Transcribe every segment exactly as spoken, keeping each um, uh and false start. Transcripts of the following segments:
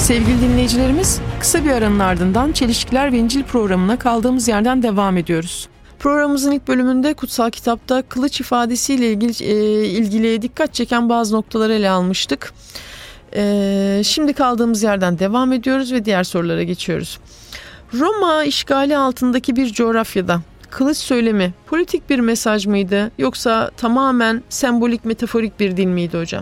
Sevgili dinleyicilerimiz, kısa bir aranın ardından Çelişkiler ve İncil programına kaldığımız yerden devam ediyoruz. Programımızın ilk bölümünde kutsal kitapta kılıç ifadesiyle ilgili, e, ilgili dikkat çeken bazı noktaları ele almıştık. E, şimdi kaldığımız yerden devam ediyoruz ve diğer sorulara geçiyoruz. Roma işgali altındaki bir coğrafyada kılıç söylemi politik bir mesaj mıydı yoksa tamamen sembolik, metaforik bir dil miydi hocam?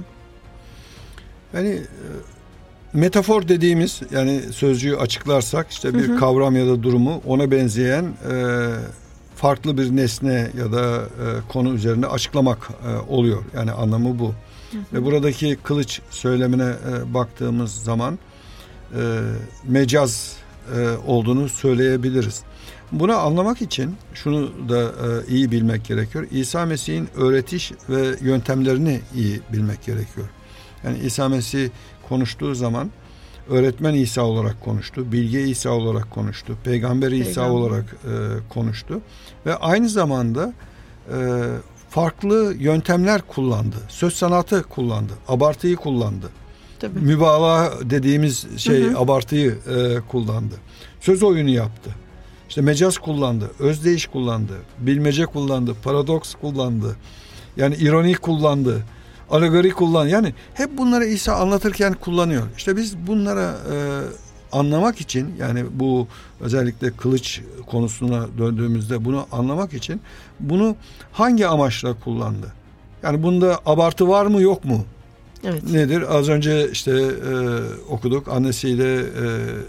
Yani metafor dediğimiz, yani sözcüğü açıklarsak işte bir hı hı. kavram ya da durumu ona benzeyen e, farklı bir nesne ya da e, konu üzerine açıklamak e, oluyor. Yani anlamı bu. Hı hı. Ve buradaki kılıç söylemine e, baktığımız zaman e, mecaz e, olduğunu söyleyebiliriz. Bunu anlamak için şunu da e, iyi bilmek gerekiyor. İsa Mesih'in öğretiş ve yöntemlerini iyi bilmek gerekiyor. Yani İsa Mesih konuştuğu zaman öğretmen İsa olarak konuştu, bilge İsa olarak konuştu, peygamber İsa peygamber. olarak e, konuştu ve aynı zamanda e, farklı yöntemler kullandı, söz sanatı kullandı, abartıyı kullandı. Tabii. Mübalağa dediğimiz şey, hı hı. abartıyı e, kullandı, söz oyunu yaptı. İşte mecaz kullandı, özdeyiş kullandı, bilmece kullandı, paradoks kullandı, yani ironi kullandı. Alegori kullan. Yani hep bunları İsa anlatırken kullanıyor. İşte biz bunlara e, anlamak için, yani bu özellikle kılıç konusuna döndüğümüzde bunu anlamak için bunu hangi amaçla kullandı? Yani bunda abartı var mı yok mu? Evet. Nedir? Az önce işte e, okuduk, annesiyle e,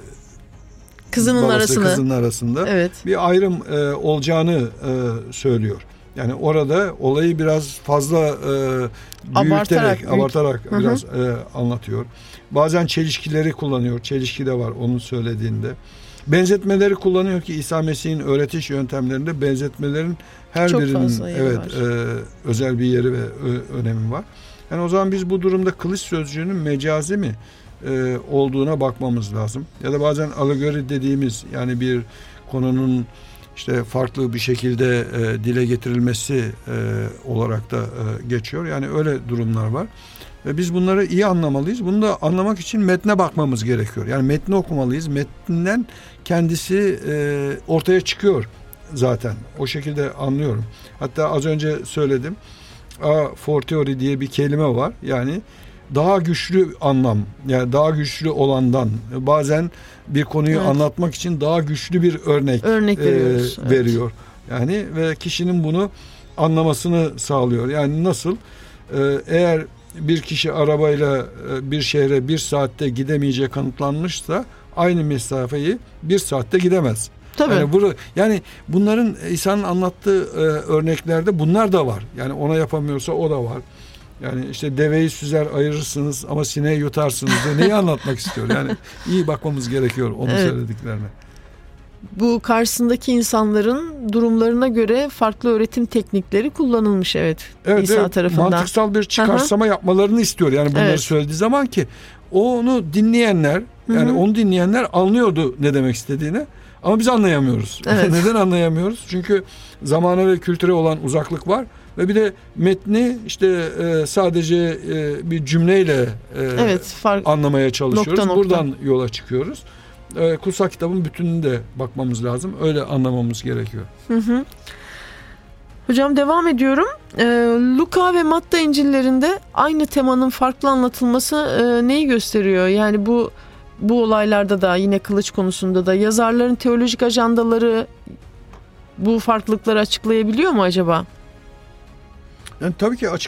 kızının babası, arasında, kızının arasında evet. bir ayrım e, olacağını e, söylüyor. Yani orada olayı biraz fazla e, büyüterek, abartarak, abartarak büyük. biraz e, anlatıyor. Bazen çelişkileri kullanıyor. Çelişki de var onun söylediğinde. Benzetmeleri kullanıyor ki İsa Mesih'in öğretiş yöntemlerinde benzetmelerin her Çok birinin evet e, özel bir yeri ve ö, önemi var. Yani o zaman biz bu durumda kılıç sözcüğünün mecazi mi e, olduğuna bakmamız lazım. Ya da bazen alegori dediğimiz, yani bir konunun İşte farklı bir şekilde e, dile getirilmesi e, olarak da e, geçiyor. Yani öyle durumlar var. Ve biz bunları iyi anlamalıyız. Bunu da anlamak için metne bakmamız gerekiyor. Yani metni okumalıyız. Metninden kendisi e, ortaya çıkıyor zaten. O şekilde anlıyorum. Hatta az önce söyledim. A fortiori diye bir kelime var. Yani daha güçlü anlam, yani daha güçlü olandan, bazen bir konuyu evet. anlatmak için daha güçlü bir örnek, örnek e, veriyoruz, veriyor. Evet. Yani ve kişinin bunu anlamasını sağlıyor. Yani nasıl? E, eğer bir kişi arabayla e, bir şehre bir saatte gidemeyeceği kanıtlanmışsa aynı mesafeyi bir saatte gidemez. Tabii. Yani, bu, yani bunların İsa'nın anlattığı e, örneklerde bunlar da var. Yani ona yapamıyorsa o da var. Yani işte deveyi süzer ayırırsınız ama sineği yutarsınız diye neyi anlatmak istiyor? Yani iyi bakmamız gerekiyor onun evet. söylediklerine. Bu karşısındaki insanların durumlarına göre farklı öğretim teknikleri kullanılmış evet, evet İsa evet, tarafından. Mantıksal bir çıkarsama Aha. yapmalarını istiyor. Yani bunları evet. söylediği zaman ki onu dinleyenler, yani Hı-hı. onu dinleyenler anlıyordu ne demek istediğini. Ama biz anlayamıyoruz. Evet. Neden anlayamıyoruz? Çünkü zamana ve kültüre olan uzaklık var. Ve bir de metni işte e, sadece e, bir cümleyle e, evet, fark, anlamaya çalışıyoruz. Nokta, nokta. Buradan yola çıkıyoruz. E, kutsal kitabın bütününe de bakmamız lazım. Öyle anlamamız gerekiyor. Hı hı. Hocam devam ediyorum. E, Luka ve Matta İncil'lerinde aynı temanın farklı anlatılması e, neyi gösteriyor? Yani bu bu olaylarda da yine kılıç konusunda da yazarların teolojik ajandaları bu farklılıkları açıklayabiliyor mu acaba? Yani tabii ki açık